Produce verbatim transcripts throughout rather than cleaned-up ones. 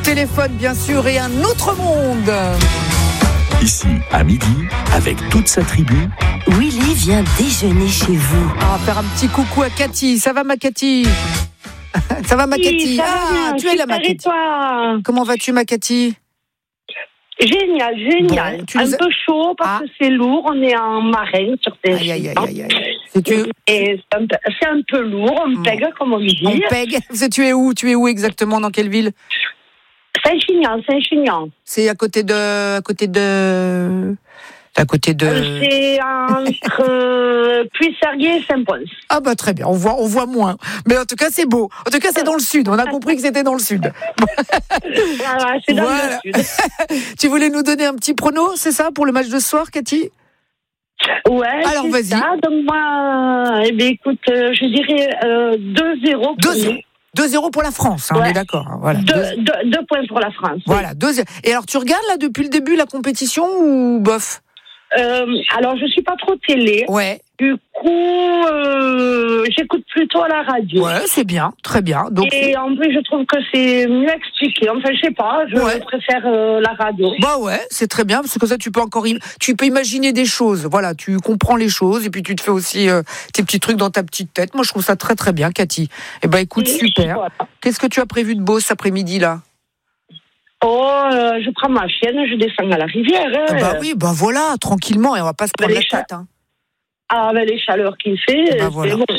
téléphone, bien sûr, et un autre monde. Ici, à midi, avec toute sa tribu, Willy vient déjeuner chez vous. On va faire un petit coucou à Cathy. Ça va, ma Cathy? Ça va, ma Oui, Cathy? ça va Ah, bien, tu es là, ma super, et Cathy. toi? Comment vas-tu, ma Cathy? Génial, génial. Bon, tu un nous as- peu chaud parce Ah. que c'est lourd. On est en marin sur tes Aïe, aïe, aïe, aïe, aïe. C'est tu... Et c'est un, peu, c'est un peu lourd. On Bon. pègue, comme on dit. On pègue. C'est- Tu es où? Tu es où exactement? Dans quelle ville? Saint-Chinian, Saint-Chinian. C'est à côté de... À côté de... À côté de... Euh, C'est entre euh, Puy-Sarguier et Saint-Pons. Ah bah très bien, on voit, on voit moins. Mais en tout cas, c'est beau. En tout cas, c'est dans le sud. On a compris que c'était dans le sud. Voilà, c'est dans Voilà. le sud. Tu voulais nous donner un petit prono, c'est ça, pour le match de ce soir, Cathy? Ouais, Alors, c'est vas-y. ça. Donc moi, eh bien, écoute, euh, je dirais euh, deux zéro. pour deux zéro. nous. deux zéro pour la France, hein, on Ouais. est d'accord. hein, Voilà. Deux, Deux- deux- deux points pour la France. Voilà, deux zéro. Et alors, tu regardes là depuis le début la compétition ou bof? Euh, alors, je suis pas trop télé. Ouais, Du coup, euh, j'écoute plutôt à la radio. ouais, c'est bien, très bien. Donc, Et en plus, je trouve que c'est mieux expliqué. Enfin, je sais pas, je Ouais. préfère euh, la radio. bah ouais, c'est très bien parce que comme ça, tu peux encore, im- tu peux imaginer des choses. Voilà, tu comprends les choses et puis tu te fais aussi euh, tes petits trucs dans ta petite tête. Moi, je trouve ça très très bien, Cathy. Eh ben, écoute, Et super. voilà. Qu'est-ce que tu as prévu de beau cet après-midi là? Oh, euh, je prends ma chienne, je descends à la rivière. Hein. Ah bah oui, bah voilà, tranquillement, et on va pas se prendre Mais la les chats. tête. Hein. Ah, avec les chaleurs qu'il fait, Bah c'est voilà. bon.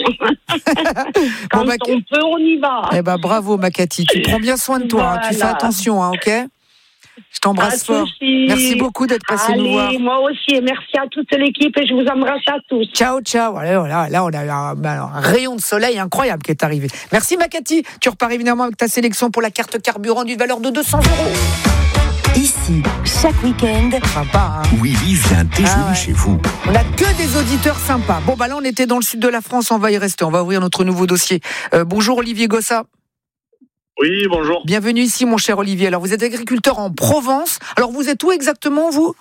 Quand Bon, bah, on peut, on y va. Eh ben bravo, ma Cathy. Tu prends bien soin de toi. hein. Tu fais Voilà. attention, hein, ok? Je t'embrasse Pas de fort. soucis. Merci beaucoup d'être passé nous voir. Allez, moi aussi, et merci à toute l'équipe et je vous embrasse à tous. Ciao, ciao. Voilà, voilà, là, on a eu un, un rayon de soleil incroyable qui est arrivé. Merci, ma Cathy. Tu repars évidemment avec ta sélection pour la carte carburant d'une valeur de deux cents euros. Ici, chaque week-end, Sympa, hein? Willy vient déjeuner Ah ouais. chez vous. On a que des auditeurs sympas. Bon, bah là, on était dans le sud de la France. On va y rester. On va ouvrir notre nouveau dossier. Euh, bonjour, Olivier Gossa. Oui, bonjour. Bienvenue ici, mon cher Olivier. Alors, vous êtes agriculteur en Provence. Alors, vous êtes où exactement, vous?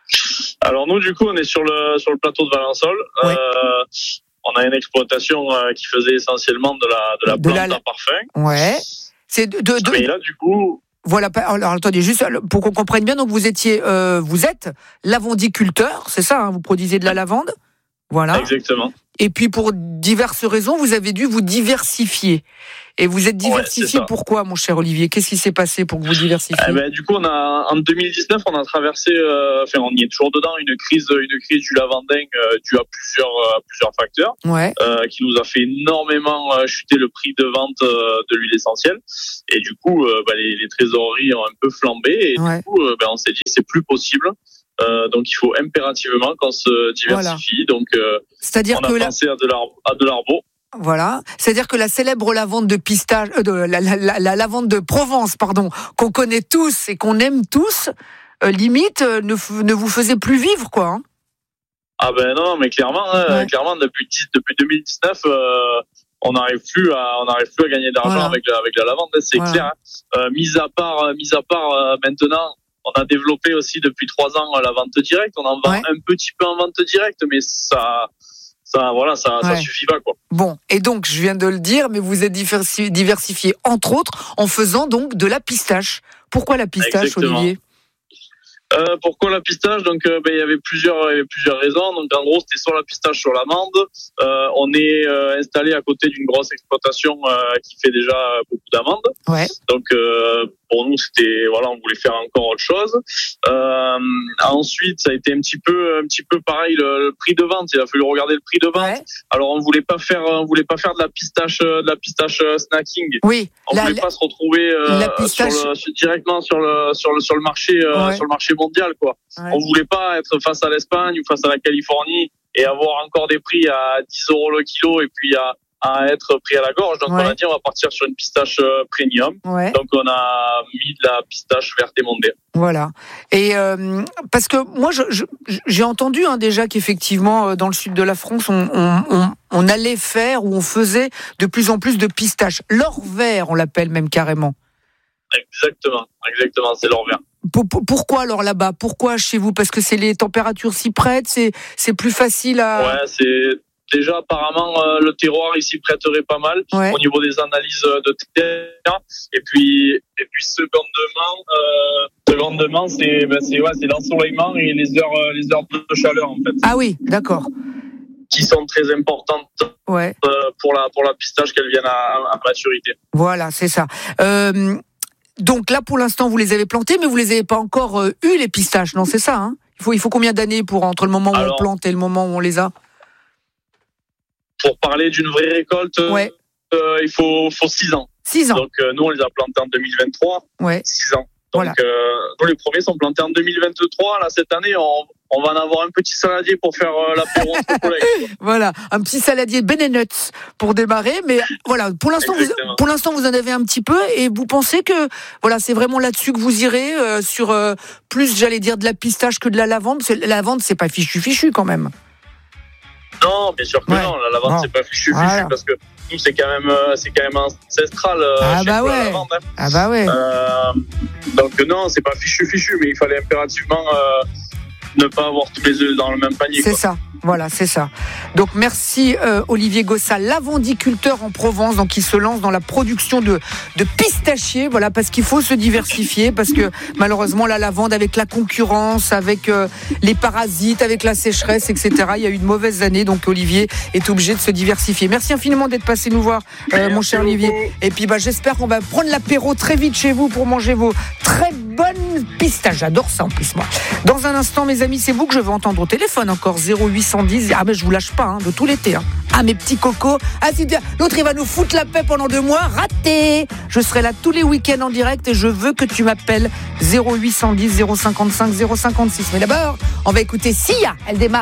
Alors nous, du coup, on est sur le sur le plateau de Valençol. Ouais. Euh, on a une exploitation euh, qui faisait essentiellement de la de la De plante la- à parfum. Ouais. C'est de, de, de- Mais là, du coup, Voilà, pa- alors attendez, juste pour qu'on comprenne bien, donc vous étiez, euh, vous êtes lavandiculteur, c'est ça, hein, vous produisez de la lavande, voilà. exactement. Et puis pour diverses raisons, vous avez dû vous diversifier. Et vous êtes Ouais, diversifié c'est ça. pourquoi, mon cher Olivier? Qu'est-ce qui s'est passé pour que vous diversifiez? Eh ben, du coup, on a en deux mille dix-neuf, on a traversé, euh, enfin, on y est toujours dedans, une crise, une crise du lavandin euh, due à plusieurs à plusieurs facteurs, Ouais, euh, qui nous a fait énormément euh, chuter le prix de vente euh, de l'huile essentielle. Et du coup, euh, bah, les, les trésoreries ont un peu flambé. Et ouais. du coup, euh, ben, on s'est dit c'est plus possible. Euh, donc il faut impérativement qu'on se diversifie. Donc euh, C'est-à-dire on a que la, pensé à de l'ar- à de l'arbo. voilà, c'est-à-dire que la célèbre lavande de pistache, euh, de, la, la, la, la lavande de Provence, pardon, qu'on connaît tous et qu'on aime tous, euh, limite euh, ne, f- ne vous faisait plus vivre, quoi. Hein. Ah ben non, mais clairement, hein, Ouais. clairement depuis dix depuis deux mille dix-neuf, euh, on n'arrive plus à on n'arrive plus à gagner d'argent Voilà. avec la, avec la lavande, hein, c'est Voilà. clair. Hein. Euh, mis à part euh, mis à part euh, maintenant. On a développé aussi depuis trois ans euh, la vente directe. On en vend Ouais. un petit peu en vente directe, mais ça, ça, voilà, ça, ça Ouais. suffit pas, quoi. Bon, et donc, je viens de le dire, mais vous êtes diversi- diversifié, entre autres, en faisant donc de la pistache. Pourquoi la pistache, Exactement. Olivier? Euh, pourquoi la pistache? Donc, euh, ben, il y avait plusieurs, il y avait plusieurs raisons. Donc, en gros, c'était soit la pistache, sur l'amande. Euh, on est euh, installé à côté d'une grosse exploitation euh, qui fait déjà beaucoup d'amandes. Ouais. Donc, euh, pour nous, c'était, voilà, on voulait faire encore autre chose. Euh, ensuite, ça a été un petit peu, un petit peu pareil, le, le prix de vente. Il a fallu regarder le prix de vente. Ouais. Alors, on voulait pas faire, on voulait pas faire de la pistache, euh, de la pistache euh, snacking. Oui. On La, voulait la- pas se retrouver euh, la pistache- sur le, sur- directement sur le, sur le, sur le marché, euh, Ouais. sur le marché mondial, quoi. Ouais. On voulait pas être face à l'Espagne ou face à la Californie et avoir encore des prix à dix euros le kilo et puis à, à être pris à la gorge. Donc, Ouais. on a dit, on va partir sur une pistache euh, premium. Ouais. Donc, on a mis de la pistache verte émondée. Voilà. Et euh, parce que moi, je, je, j'ai entendu hein, déjà qu'effectivement, euh, dans le sud de la France, on, on, on, on allait faire ou on faisait de plus en plus de pistaches. L'or vert, on l'appelle même carrément. Exactement, exactement, c'est l'or vert. Pour- pour- Pourquoi alors là-bas? Pourquoi chez vous? Parce que c'est les températures s'y prêtent, c'est c'est plus facile à. Ouais, c'est déjà, apparemment, euh, le terroir ici prêterait pas mal Ouais. au niveau des analyses de terre. Et puis, et puis secondement, euh, secondement, c'est, ben, c'est, ouais, c'est l'ensoleillement et les heures, euh, les heures de chaleur, en fait, Ah oui, d'accord. qui sont très importantes Ouais. euh, pour la, pour la pistache qu'elle vienne à, à maturité. Voilà, c'est ça. Euh, donc là, pour l'instant, vous les avez plantés, mais vous les avez pas encore euh, eu les pistaches, non? C'est ça, hein? Il faut, il faut combien d'années pour entre le moment où Alors, on plante et le moment où on les a? Pour parler d'une vraie récolte, Ouais. euh, il faut, faut six ans. Six ans. Donc, euh, nous, on les a plantés en deux mille vingt-trois. Ouais. six ans. Donc, Voilà. euh, nous, les premiers sont plantés en deux mille vingt-trois. Là, cette année, on, on va en avoir un petit saladier pour faire euh, l'apéro entre collègues. Voilà, un petit saladier Ben and Nuts pour démarrer, mais voilà, pour l'instant, vous, Exactement. pour l'instant, vous en avez un petit peu, et vous pensez que voilà, c'est vraiment là-dessus que vous irez euh, sur euh, plus, j'allais dire, de la pistache que de la lavande, parce que la lavande, c'est pas fichu fichu quand même. Non, bien sûr que Ouais. non. La lavande, Bon. c'est pas fichu fichu Voilà. parce que nous, c'est quand même, euh, c'est quand même ancestral. Euh, Ah chez bah nous, la ouais. lavande, hein. Ah bah ouais. Euh, donc non, c'est pas fichu fichu, mais il fallait impérativement euh, ne pas avoir tous les œufs dans le même panier. C'est quoi. ça, voilà, c'est ça. Donc merci euh, Olivier Gossat, lavandiculteur en Provence, donc qui se lance dans la production de, de pistachiers, voilà, parce qu'il faut se diversifier, parce que malheureusement la lavande, avec la concurrence, avec euh, les parasites, avec la sécheresse, et cetera, il y a eu de mauvaises années, donc Olivier est obligé de se diversifier. Merci infiniment d'être passé nous voir, euh, mon Merci cher Olivier. beaucoup. Et puis bah, j'espère qu'on va prendre l'apéro très vite chez vous pour manger vos très bonnes pistaches. J'adore ça en plus, moi. Dans un instant, mes amis, c'est vous que je veux entendre au téléphone encore. zéro huit cent dix. Ah, mais je vous lâche pas, hein, de tout l'été. Hein. Ah, mes petits cocos. Ah, si l'autre, il va nous foutre la paix pendant deux mois. Raté. Je serai là tous les week-ends en direct et je veux que tu m'appelles zéro huit cent dix, zéro cinquante-cinq, zéro cinquante-six. Mais d'abord, on va écouter Sia. Elle démarre.